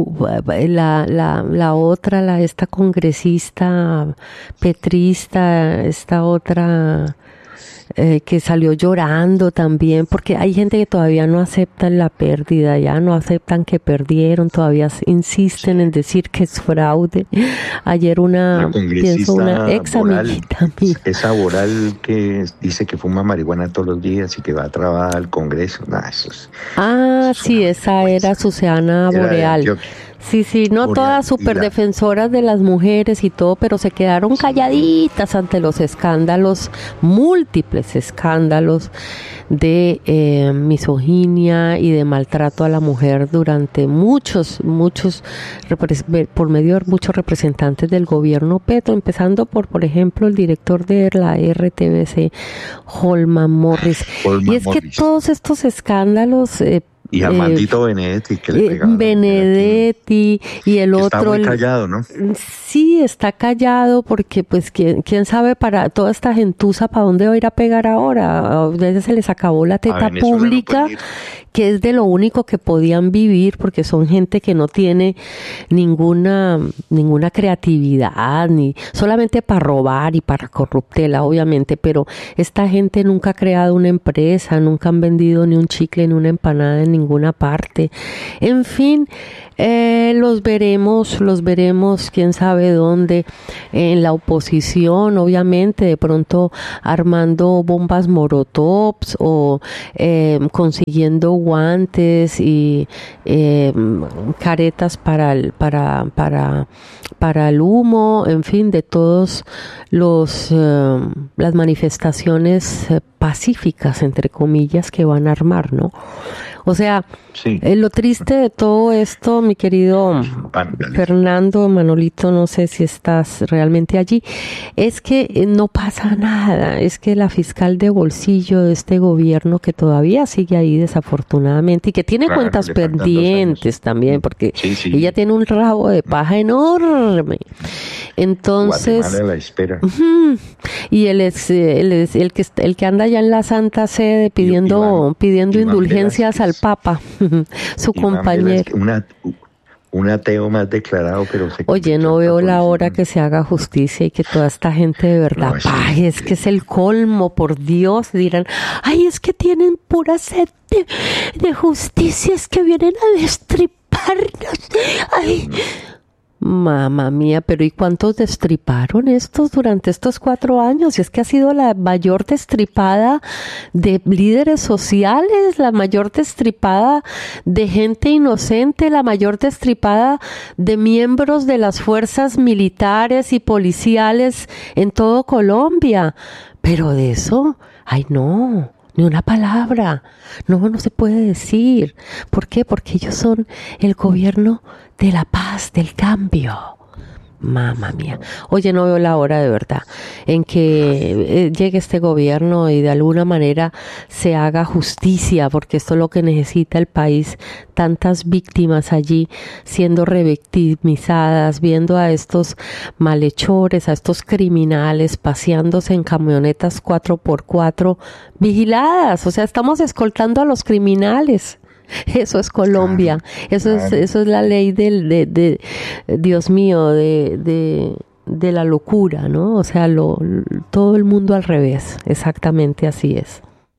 la otra, esta congresista petrista, esta otra que salió llorando también, porque hay gente que todavía no acepta la pérdida, ya no aceptan que perdieron, todavía insisten en decir que es fraude. Ayer una ex amiguita mía, esa Boral que dice que fuma marihuana todos los días y que va a trabajar al Congreso. Nah, eso es, sí, esa era Susana Boreal. Sí, no Gloria, todas súper defensoras de las mujeres y todo, pero se quedaron calladitas ante los escándalos, múltiples escándalos de misoginia y de maltrato a la mujer durante muchos, por medio de muchos representantes del gobierno Petro, empezando por ejemplo, el director de la RTBC, Holman Morris. Y es que todos estos escándalos... y al maldito Benedetti que le pegaban. Benedetti y el otro... Está muy callado, ¿no? Sí, está callado porque pues quién sabe para toda esta gentuza para dónde va a ir a pegar ahora. Ya se les acabó la teta pública, que es de lo único que podían vivir, porque son gente que no tiene ninguna creatividad, ni solamente para robar y para corruptela, obviamente, pero esta gente nunca ha creado una empresa, nunca han vendido ni un chicle ni una empanada en ninguna parte. En fin, los veremos, quién sabe dónde, en la oposición, obviamente, de pronto armando bombas molotovs o consiguiendo guantes y caretas para el humo, en fin, de todos las manifestaciones pacíficas, entre comillas, que van a armar, ¿no? O sea, sí. Lo triste de todo esto, mi querido Fernando, Manolito, no sé si estás realmente allí, es que no pasa nada, es que la fiscal de bolsillo de este gobierno, que todavía sigue ahí desafortunadamente y que tiene cuentas pendientes también, porque ella tiene un rabo de paja enorme. Entonces, Guatemala la espera. Y el que anda allá en la Santa Sede pidiendo indulgencias al Papa, su compañero. Un ateo más declarado, pero oye, no veo la hora que se haga justicia y que toda esta gente de verdad pague. Es que es el colmo, por Dios. Dirán, ay, es que tienen pura sed de justicia, es que vienen a destriparnos. Ay, mamá mía, pero ¿y cuántos destriparon estos durante estos 4 años? Y es que ha sido la mayor destripada de líderes sociales, la mayor destripada de gente inocente, la mayor destripada de miembros de las fuerzas militares y policiales en todo Colombia. Pero de eso, ay no, ni una palabra. No se puede decir. ¿Por qué? Porque ellos son el gobierno de la paz, del cambio. Mamma mía. Oye, no veo la hora de verdad en que llegue este gobierno y de alguna manera se haga justicia, porque esto es lo que necesita el país. Tantas víctimas allí siendo revictimizadas, viendo a estos malhechores, a estos criminales paseándose en camionetas 4x4 vigiladas. O sea, estamos escoltando a los criminales. Eso es Colombia, eso es la ley de Dios mío, de la locura, ¿no? O sea, todo el mundo al revés, exactamente así es.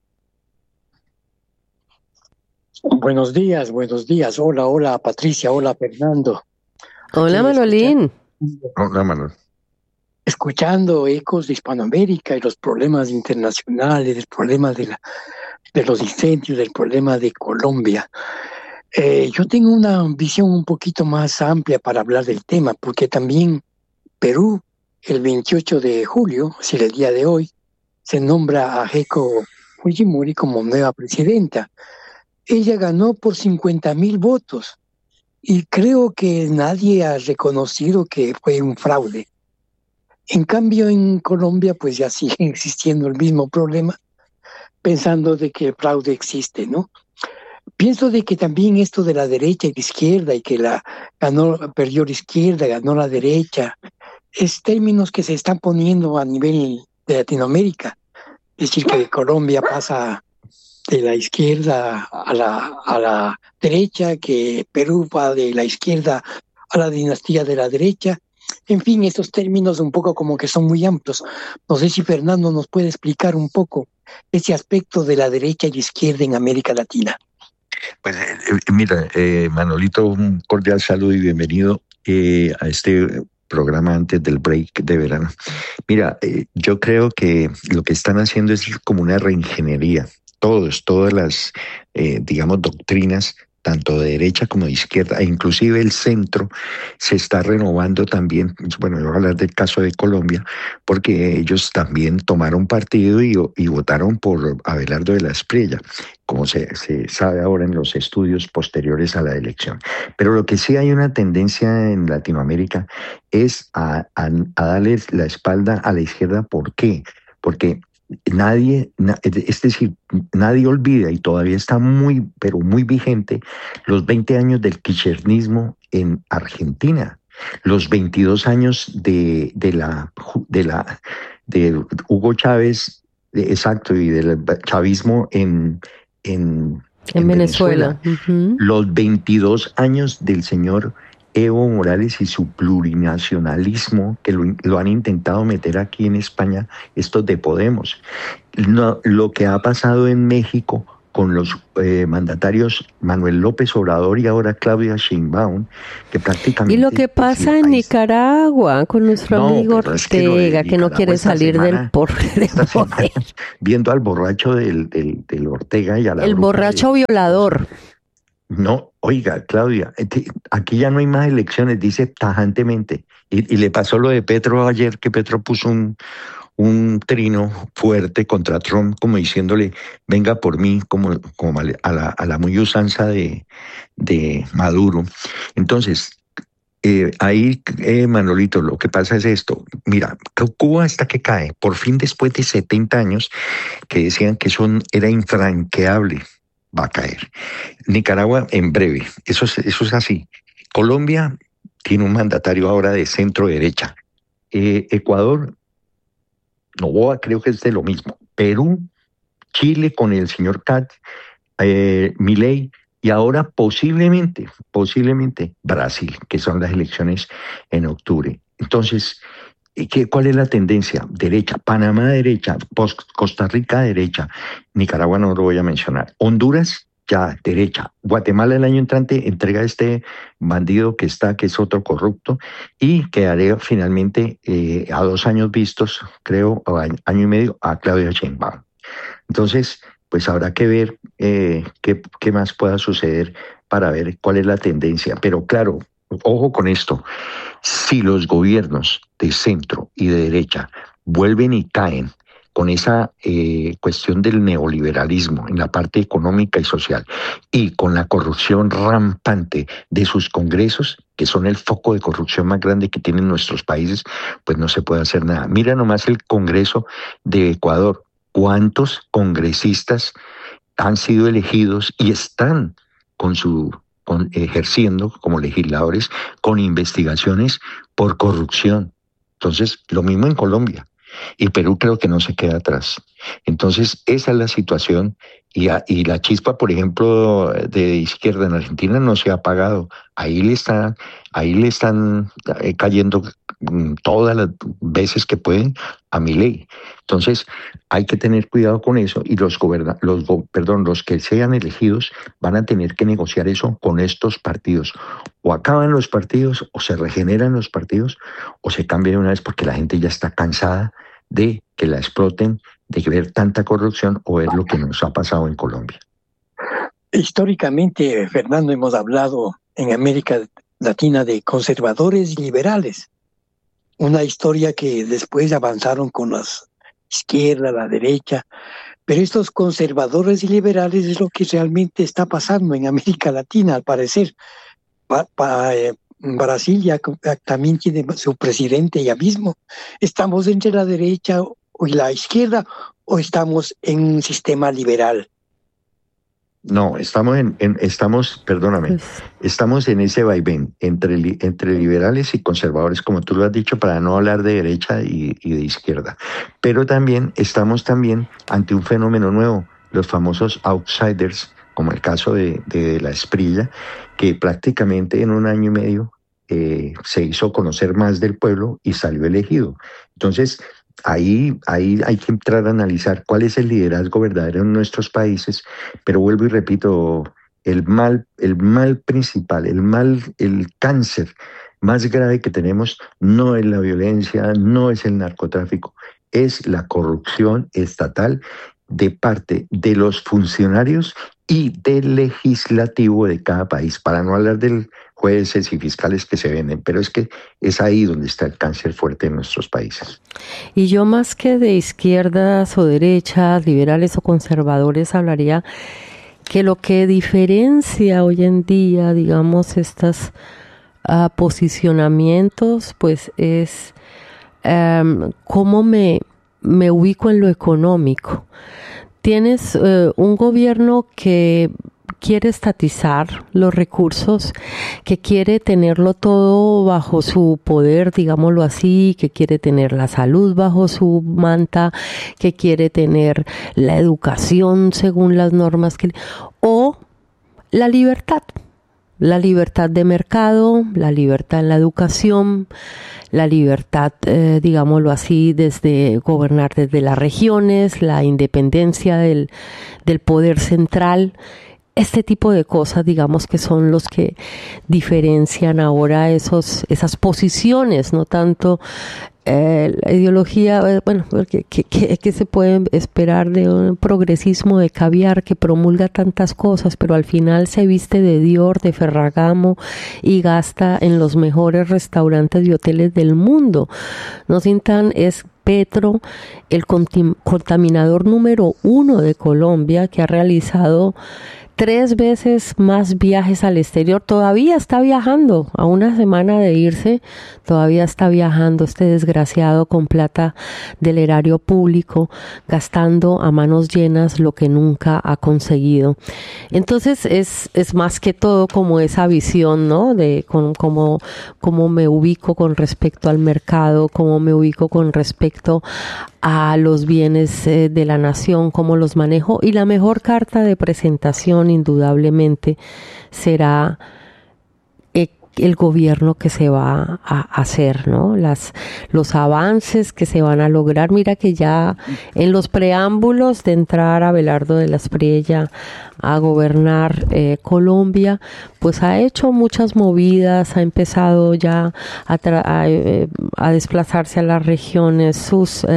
Buenos días, hola Patricia, hola Fernando. Hola Manolín. Hola Manol. Escuchando ecos de Hispanoamérica y los problemas internacionales, los problemas de los incendios, del problema de Colombia. Yo tengo una visión un poquito más amplia para hablar del tema, porque también Perú, el 28 de julio, es decir, el día de hoy, se nombra a Keiko Fujimori como nueva presidenta. Ella ganó por 50,000 votos y creo que nadie ha reconocido que fue un fraude. En cambio, en Colombia, pues ya sigue existiendo el mismo problema, pensando de que el fraude existe, ¿no? Pienso de que también esto de la derecha y la izquierda, y que perdió la izquierda, ganó la derecha, es términos que se están poniendo a nivel de Latinoamérica. Es decir, que Colombia pasa de la izquierda a la derecha, que Perú va de la izquierda a la dinastía de la derecha. En fin, estos términos un poco como que son muy amplios. No sé si Fernando nos puede explicar un poco ese aspecto de la derecha y la izquierda en América Latina. Pues mira, Manolito, un cordial saludo y bienvenido a este programa antes del break de verano. Mira, yo creo que lo que están haciendo es como una reingeniería. Todas las, digamos, doctrinas tanto de derecha como de izquierda, e inclusive el centro se está renovando también. Bueno, yo voy a hablar del caso de Colombia, porque ellos también tomaron partido y votaron por Abelardo de la Espriella, como se sabe ahora en los estudios posteriores a la elección. Pero lo que sí hay una tendencia en Latinoamérica es a darle la espalda a la izquierda. ¿Por qué? Porque es decir, nadie olvida, y todavía está muy, pero muy vigente, los 20 años del kirchnerismo en Argentina, los 22 años de Hugo Chávez, exacto, y del chavismo en Venezuela. Venezuela, los 22 años del señor Evo Morales y su plurinacionalismo, que lo han intentado meter aquí en España, estos de Podemos. No, lo que ha pasado en México con los mandatarios Manuel López Obrador y ahora Claudia Sheinbaum, que prácticamente... Y lo que pasa en Nicaragua con nuestro amigo Ortega, que no quiere salir del poder. Viendo al borracho del Ortega y a la... El borracho violador. No, oiga, Claudia, aquí ya no hay más elecciones, dice tajantemente. Y le pasó lo de Petro ayer, que Petro puso un trino fuerte contra Trump, como diciéndole, venga por mí, como a la muy usanza de Maduro. Entonces, ahí, Manolito, lo que pasa es esto. Mira, Cuba hasta que cae, por fin después de 70 años, que decían que eso era infranqueable, va a caer. Nicaragua en breve, eso es así. Colombia tiene un mandatario ahora de centro derecha. Ecuador, Noboa creo que es de lo mismo. Perú, Chile con el señor Katz, Milei, y ahora posiblemente Brasil, que son las elecciones en octubre. Entonces, ¿cuál es la tendencia? Derecha, Panamá derecha, Costa Rica derecha, Nicaragua no lo voy a mencionar, Honduras ya derecha, Guatemala el año entrante entrega a este bandido que es otro corrupto, y quedaré finalmente a 2 años vistos, creo, o año y medio, a Claudia Sheinbaum. Entonces, pues habrá que ver qué más pueda suceder para ver cuál es la tendencia. Pero claro, ojo con esto, si los gobiernos de centro y de derecha vuelven y caen con esa cuestión del neoliberalismo en la parte económica y social, y con la corrupción rampante de sus congresos, que son el foco de corrupción más grande que tienen nuestros países, pues no se puede hacer nada. Mira nomás el Congreso de Ecuador, cuántos congresistas han sido elegidos y están ejerciendo como legisladores con investigaciones por corrupción. Entonces, lo mismo en Colombia. Y Perú creo que no se queda atrás. Entonces, esa es la situación. Y la chispa, por ejemplo, de izquierda en Argentina no se ha apagado. Ahí le están cayendo todas las veces que pueden a Milei. Entonces, hay que tener cuidado con eso, y los que sean elegidos van a tener que negociar eso con estos partidos. O acaban los partidos, o se regeneran los partidos, o se cambian de una vez, porque la gente ya está cansada de que la exploten, de ver tanta corrupción o ver lo que nos ha pasado en Colombia. Históricamente, Fernando, hemos hablado en América Latina de conservadores y liberales. Una historia que después avanzaron con las izquierda, la derecha, pero estos conservadores y liberales es lo que realmente está pasando en América Latina, al parecer. Brasil ya también tiene su presidente ya mismo. ¿Estamos entre la derecha y la izquierda o estamos en un sistema liberal? No, estamos estamos en ese vaivén entre liberales y conservadores, como tú lo has dicho, para no hablar de derecha y de izquierda. Pero estamos ante un fenómeno nuevo, los famosos outsiders, como el caso de la Espriella, que prácticamente en 1 año y medio se hizo conocer más del pueblo y salió elegido. Entonces, ahí hay que entrar a analizar cuál es el liderazgo verdadero en nuestros países, pero vuelvo y repito, el mal principal, el cáncer más grave que tenemos no es la violencia, no es el narcotráfico, es la corrupción estatal de parte de los funcionarios y del legislativo de cada país, para no hablar de jueces y fiscales que se venden, pero es que es ahí donde está el cáncer fuerte en nuestros países. Y yo, más que de izquierdas o derechas, liberales o conservadores, hablaría que lo que diferencia hoy en día, digamos, estos posicionamientos, pues es cómo me ubico en lo económico. Tienes un gobierno que quiere estatizar los recursos, que quiere tenerlo todo bajo su poder, digámoslo así, que quiere tener la salud bajo su manta, que quiere tener la educación según las normas o la libertad de mercado, la libertad en la educación, la libertad, digámoslo así, desde gobernar desde las regiones, la independencia del poder central. Este tipo de cosas, digamos, que son los que diferencian ahora esas posiciones, no tanto la ideología, bueno, que se puede esperar de un progresismo de caviar que promulga tantas cosas, pero al final se viste de Dior, de Ferragamo y gasta en los mejores restaurantes y hoteles del mundo. No Sintan es Petro, el contaminador número 1 de Colombia, que ha realizado 3 veces más viajes al exterior. Todavía está viajando, a una semana de irse, todavía está viajando este desgraciado con plata del erario público, gastando a manos llenas lo que nunca ha conseguido. Entonces es más que todo como esa visión, ¿no? De cómo me ubico con respecto al mercado, cómo me ubico con respecto a los bienes de la nación, cómo los manejo, y la mejor carta de presentación indudablemente será el gobierno que se va a hacer, ¿no? Los avances que se van a lograr. Mira que ya en los preámbulos de entrar Abelardo de la Espriella a gobernar Colombia, pues ha hecho muchas movidas, ha empezado ya a desplazarse a las regiones, sus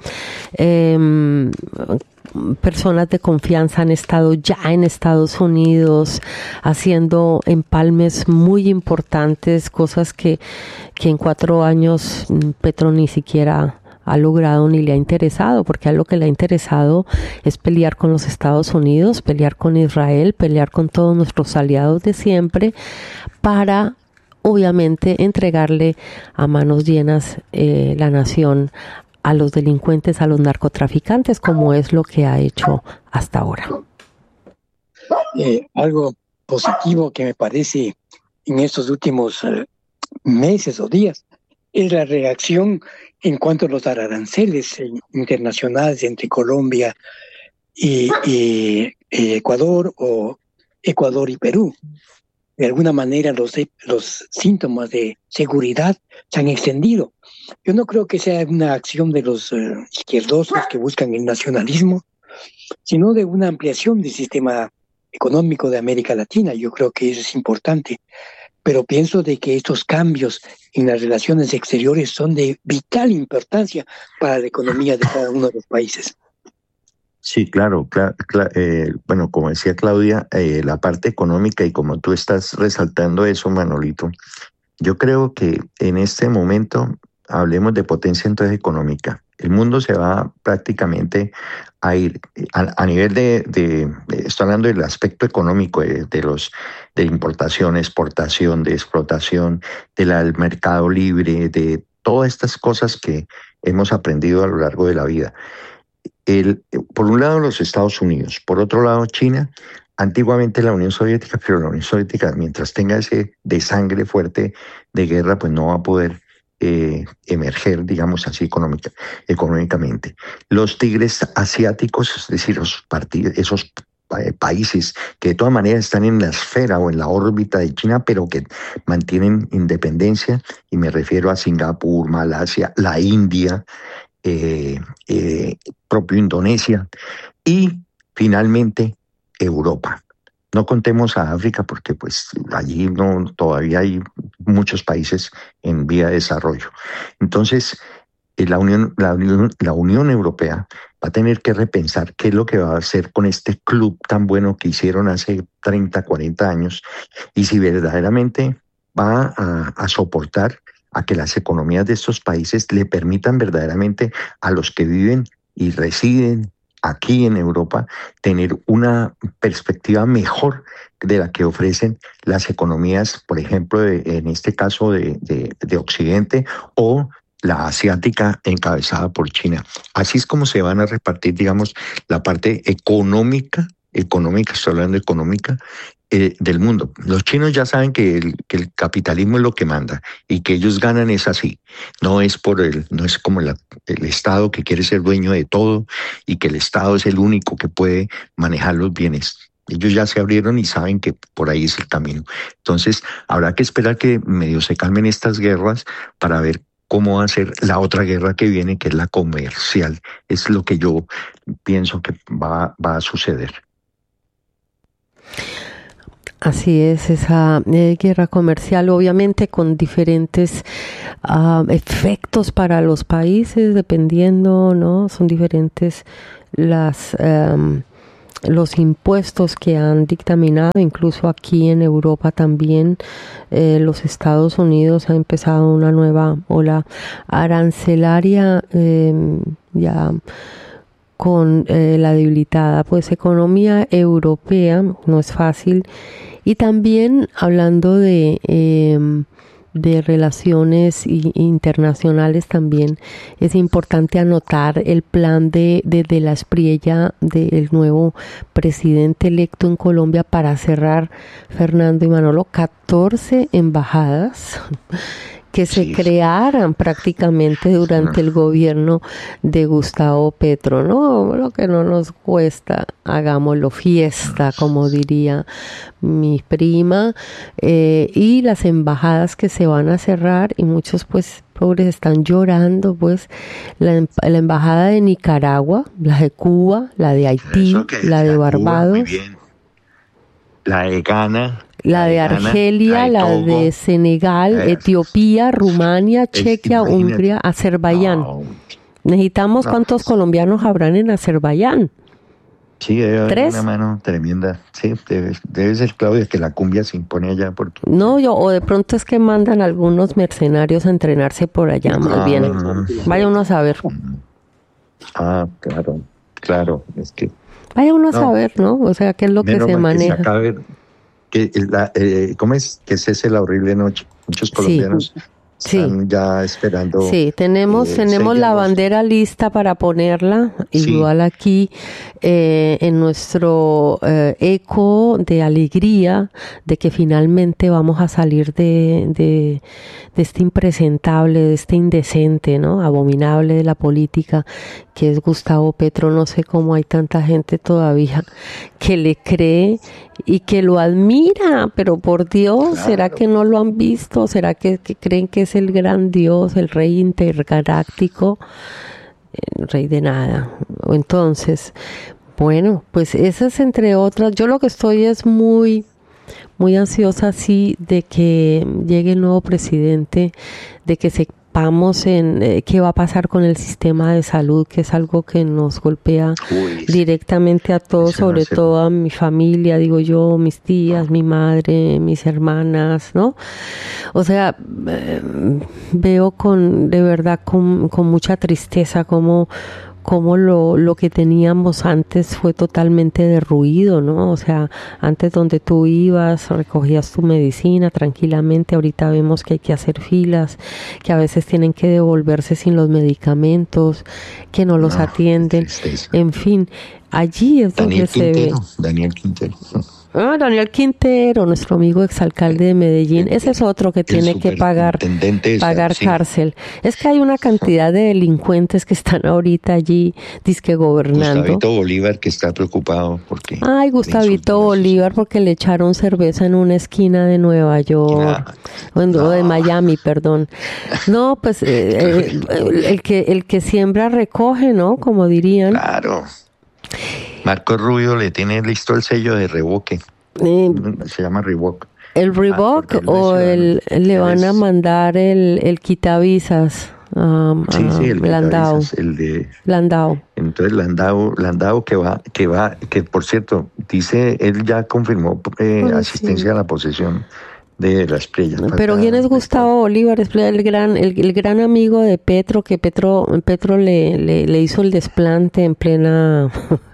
personas de confianza han estado ya en Estados Unidos haciendo empalmes muy importantes, cosas que en 4 años Petro ni siquiera ha logrado ni le ha interesado, porque a lo que le ha interesado es pelear con los Estados Unidos, pelear con Israel, pelear con todos nuestros aliados de siempre, para obviamente entregarle a manos llenas la nación a los delincuentes, a los narcotraficantes, como es lo que ha hecho hasta ahora. Algo positivo que me parece en estos últimos meses o días es la reacción en cuanto a los aranceles internacionales entre Colombia y Ecuador, o Ecuador y Perú. De alguna manera los síntomas de seguridad se han extendido. Yo no creo que sea una acción de los izquierdosos que buscan el nacionalismo, sino de una ampliación del sistema económico de América Latina. Yo creo que eso es importante, pero pienso de que estos cambios en las relaciones exteriores son de vital importancia para la economía de cada uno de los países. Sí, claro, bueno, como decía Claudia, la parte económica, y como tú estás resaltando eso, Manolito, yo creo que en este momento, hablemos de potencia entonces económica, el mundo se va prácticamente a ir a nivel estoy hablando del aspecto económico de importación, exportación, de explotación, del mercado libre, de todas estas cosas que hemos aprendido a lo largo de la vida. Por un lado los Estados Unidos, por otro lado China, antiguamente la Unión Soviética, pero la Unión Soviética, mientras tenga ese desangre fuerte de guerra, pues no va a poder emerger, digamos así, económicamente. Los tigres asiáticos, es decir, esos países que de todas maneras están en la esfera o en la órbita de China, pero que mantienen independencia, y me refiero a Singapur, Malasia, la India, propio Indonesia, y finalmente Europa. No contemos a África porque pues allí todavía hay muchos países en vía de desarrollo. Entonces, la Unión Europea va a tener que repensar qué es lo que va a hacer con este club tan bueno que hicieron hace 30, 40 años y si verdaderamente va a soportar a que las economías de estos países le permitan verdaderamente a los que viven y residen aquí en Europa tener una perspectiva mejor de la que ofrecen las economías, por ejemplo, en este caso de Occidente o la asiática encabezada por China. Así es como se van a repartir, digamos, la parte económica, estoy hablando económica, del mundo. Los chinos ya saben que el capitalismo es lo que manda y que ellos ganan es así. No es no es como el Estado que quiere ser dueño de todo y que el Estado es el único que puede manejar los bienes. Ellos ya se abrieron y saben que por ahí es el camino. Entonces, habrá que esperar que medio se calmen estas guerras para ver cómo va a ser la otra guerra que viene, que es la comercial. Es lo que yo pienso que va a suceder. Así es, esa guerra comercial, obviamente con diferentes efectos para los países, dependiendo, ¿no? Son diferentes los impuestos que han dictaminado, incluso aquí en Europa también. Los Estados Unidos ha empezado una nueva ola arancelaria ya con la debilitada pues economía europea, no es fácil. Y también hablando de relaciones internacionales, también es importante anotar el plan de la Espriella del nuevo presidente electo en Colombia para cerrar, Fernando y Manolo, 14 embajadas que se crearan prácticamente durante el gobierno de Gustavo Petro, ¿no? Lo que no nos cuesta, hagámoslo fiesta, como diría mi prima, y las embajadas que se van a cerrar, y muchos pues pobres están llorando, pues la embajada de Nicaragua, la de Cuba, la de Haití, la de Barbados, Cuba, la de Ghana, la de Argelia, la de Senegal, Etiopía, Rumania, Chequia, Hungría, Azerbaiyán. No. Necesitamos, ¿cuántos colombianos habrán en Azerbaiyán? Sí, debe haber una mano tremenda. Sí, debe ser, Claudia, que la cumbia se impone allá. Porque... No, o de pronto es que mandan algunos mercenarios a entrenarse por allá, más bien. Vaya uno a saber. Claro, es que... Vaya uno a saber, ¿no? O sea, ¿qué es lo que se maneja? ¿Cómo es? Que cese la horrible noche. Muchos colombianos están ya esperando. Sí, tenemos la bandera lista para ponerla, igual aquí en nuestro eco de alegría de que finalmente vamos a salir de este impresentable, de este indecente, ¿no? Abominable de la política que es Gustavo Petro. No sé cómo hay tanta gente todavía que le cree y que lo admira, pero por Dios, claro. ¿Será que no lo han visto? ¿Será que creen que es el gran Dios, el rey intergaláctico, el rey de nada? Entonces, bueno, pues esas entre otras, yo lo que estoy es muy ansiosa, sí, de que llegue el nuevo presidente, de que sepamos qué va a pasar con el sistema de salud, que es algo que nos golpea directamente a todos, sobre todo a mi familia, digo yo, mis tías, mi madre, mis hermanas, ¿no? O sea, veo de verdad con mucha tristeza cómo lo que teníamos antes fue totalmente derruido, ¿no? O sea, antes donde tú ibas, recogías tu medicina tranquilamente, ahorita vemos que hay que hacer filas, que a veces tienen que devolverse sin los medicamentos, que no los atienden, en fin, allí es donde se ve. Daniel Quintero. Daniel Quintero, nuestro amigo exalcalde de Medellín, ese es otro que tiene que pagar cárcel. Es que hay una cantidad de delincuentes que están ahorita allí, dizque gobernando. Gustavito Bolívar, que está preocupado porque... Ay, Gustavito Bolívar, porque le echaron cerveza en una esquina de Nueva York, de Miami, perdón. No, pues el que siembra recoge, ¿no? Como dirían. Claro. Marco Rubio le tiene listo el sello de revoque. Se llama revoke. ¿El revoke o le van a mandar el quitavisas? Sí, el Landau. el de Landau. Entonces Landau que por cierto, dice, él ya confirmó asistencia a la posesión de las playas. Pero ¿quién es Gustavo Bolívar? Es el gran amigo de Petro, que Petro le hizo el desplante en pleno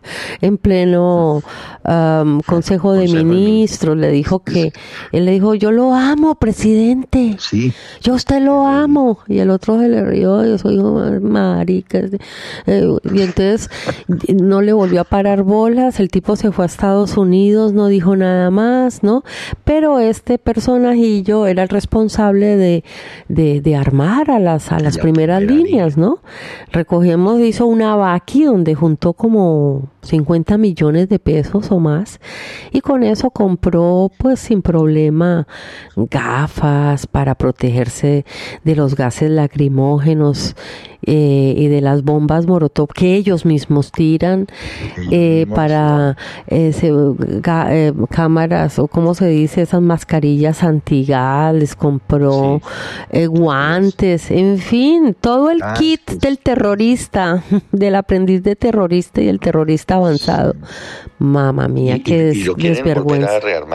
Consejo de Ministros. Le dijo él le dijo, yo lo amo, presidente. Sí. Yo a usted lo amo. Y el otro se le rió, yo soy marica. Y entonces no le volvió a parar bolas. El tipo se fue a Estados Unidos, no dijo nada más, ¿no? Pero este personajillo era el responsable de armar a las primeras líneas, ¿no? Hizo una vaqui donde juntó como 50 millones de pesos o más, y con eso compró pues sin problema gafas para protegerse de los gases lacrimógenos y de las bombas Molotov que ellos mismos tiran, para cámaras, o cómo se dice, esas mascarillas antigas, les compró guantes, en fin, todo el kit del terrorista, del aprendiz de terrorista y el terrorista avanzado. Mamma mía, qué desvergüenza.